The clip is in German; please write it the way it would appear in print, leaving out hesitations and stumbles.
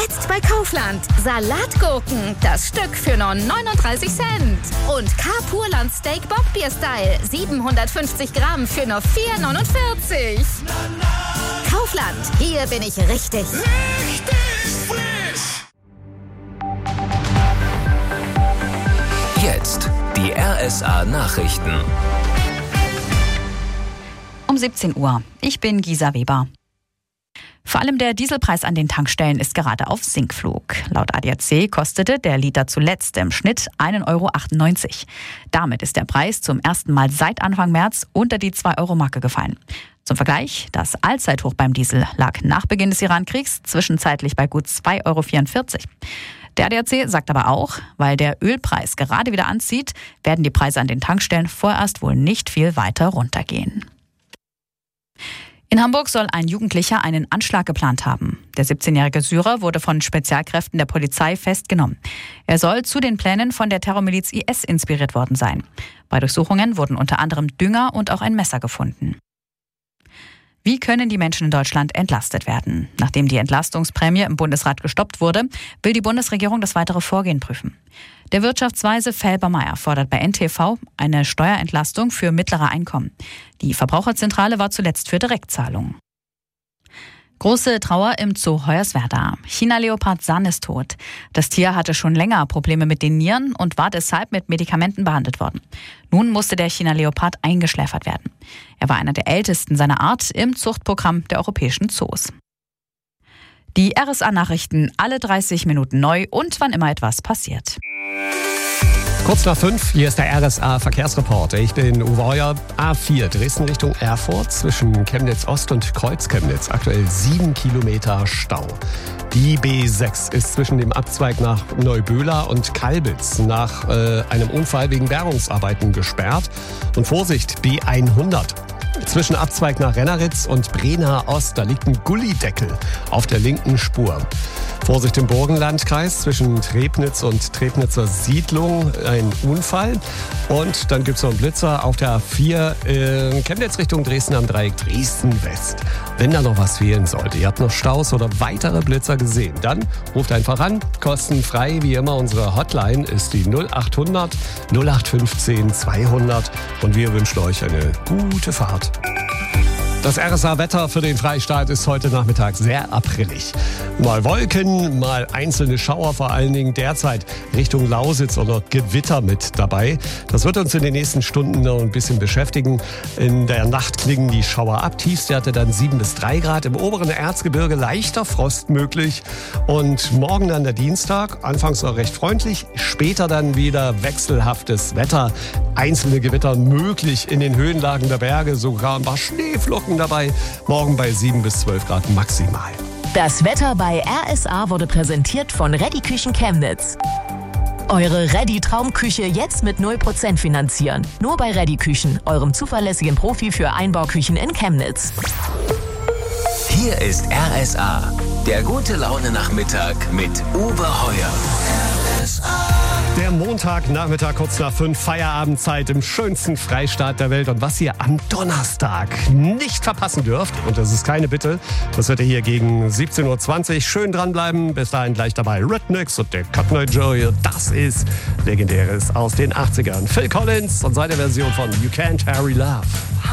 Jetzt bei Kaufland. Salatgurken, das Stück für nur 39 Cent. Und K-Purland Steak Bockbier-Style, 750 Gramm für nur 4,49. Kaufland, hier bin ich richtig. Richtig frisch! Jetzt die RSA-Nachrichten. Um 17 Uhr. Ich bin Gisa Weber. Vor allem der Dieselpreis an den Tankstellen ist gerade auf Sinkflug. Laut ADAC kostete der Liter zuletzt im Schnitt 1,98 Euro. Damit ist der Preis zum ersten Mal seit Anfang März unter die 2-Euro-Marke gefallen. Zum Vergleich, das Allzeithoch beim Diesel lag nach Beginn des Iran-Kriegs zwischenzeitlich bei gut 2,44 Euro. Der ADAC sagt aber auch, weil der Ölpreis gerade wieder anzieht, werden die Preise an den Tankstellen vorerst wohl nicht viel weiter runtergehen. In Hamburg soll ein Jugendlicher einen Anschlag geplant haben. Der 17-jährige Syrer wurde von Spezialkräften der Polizei festgenommen. Er soll zu den Plänen von der Terrormiliz IS inspiriert worden sein. Bei Durchsuchungen wurden unter anderem Dünger und auch ein Messer gefunden. Wie können die Menschen in Deutschland entlastet werden? Nachdem die Entlastungsprämie im Bundesrat gestoppt wurde, will die Bundesregierung das weitere Vorgehen prüfen. Der Wirtschaftsweise Felbermayr fordert bei NTV eine Steuerentlastung für mittlere Einkommen. Die Verbraucherzentrale war zuletzt für Direktzahlungen. Große Trauer im Zoo Hoyerswerda. China-Leopard San ist tot. Das Tier hatte schon länger Probleme mit den Nieren und war deshalb mit Medikamenten behandelt worden. Nun musste der China-Leopard eingeschläfert werden. Er war einer der ältesten seiner Art im Zuchtprogramm der europäischen Zoos. Die RSA-Nachrichten alle 30 Minuten neu und wann immer etwas passiert. Kurz nach 5, hier ist der RSA-Verkehrsreporter. Ich bin Uwe Heuer. A4 Dresden Richtung Erfurt zwischen Chemnitz Ost und Kreuz-Chemnitz. Aktuell 7 Kilometer Stau. Die B6 ist zwischen dem Abzweig nach Neuböhla und Kalbitz nach einem Unfall wegen Bergungsarbeiten gesperrt. Und Vorsicht, B100. Zwischen Abzweig nach Renneritz und Brena Ost, da liegt ein Gullideckel auf der linken Spur. Vorsicht im Burgenlandkreis zwischen Trebnitz und Trebnitzer Siedlung, ein Unfall. Und dann gibt es noch einen Blitzer auf der A4 Chemnitz Richtung Dresden am Dreieck Dresden West. Wenn da noch was fehlen sollte, ihr habt noch Staus oder weitere Blitzer gesehen, dann ruft einfach an, kostenfrei wie immer. Unsere Hotline ist die 0800 0815 200 und wir wünschen euch eine gute Fahrt. Das RSA-Wetter für den Freistaat ist heute Nachmittag sehr aprillig. Mal Wolken, mal einzelne Schauer, vor allen Dingen derzeit Richtung Lausitz oder Gewitter mit dabei. Das wird uns in den nächsten Stunden noch ein bisschen beschäftigen. In der Nacht klingen die Schauer ab. Tiefstwerte dann 7 bis 3 Grad. Im oberen Erzgebirge leichter Frost möglich. Und morgen dann der Dienstag, anfangs noch recht freundlich, später dann wieder wechselhaftes Wetter. Einzelne Gewitter möglich in den Höhenlagen der Berge, sogar ein paar Schneeflocken dabei. Morgen bei 7 bis 12 Grad maximal. Das Wetter bei RSA wurde präsentiert von Reddy Küchen Chemnitz. Eure Reddy Traumküche jetzt mit 0% finanzieren. Nur bei Reddy Küchen, eurem zuverlässigen Profi für Einbauküchen in Chemnitz. Hier ist RSA, der gute Laune-Nachmittag mit Uwe Heuer. Der Montagnachmittag kurz nach 5, Feierabendzeit im schönsten Freistaat der Welt. Und was ihr am Donnerstag nicht verpassen dürft, und das ist keine Bitte, das wird ihr hier gegen 17.20 Uhr schön dranbleiben. Bis dahin gleich dabei Rednecks und der Cotton Eye Joe. Das ist Legendäres aus den 80ern. Phil Collins und seine Version von You Can't Hurry Love.